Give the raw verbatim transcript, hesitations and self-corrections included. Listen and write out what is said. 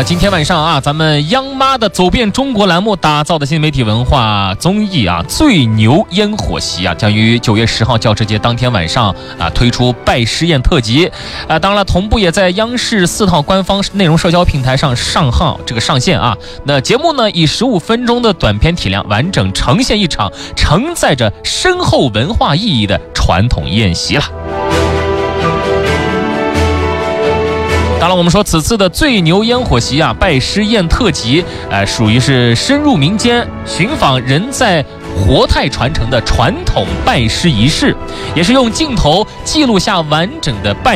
么今天晚上啊，咱们央妈的走遍中国栏目打造的新媒体文化综艺啊，最牛烟火席啊，将于九月十号教师节当天晚上啊推出拜师宴特辑啊，当然了，同步也在央视四套官方内容社交平台上上号这个上线啊。那节目呢，以十五分钟的短片体量，完整呈现一场承载着深厚文化意义的传统宴席了。当然，我们说此次的最牛烟火席啊，拜师宴特辑，呃，属于是深入民间，寻访人在活态传承的传统拜师仪式，也是用镜头记录下完整的拜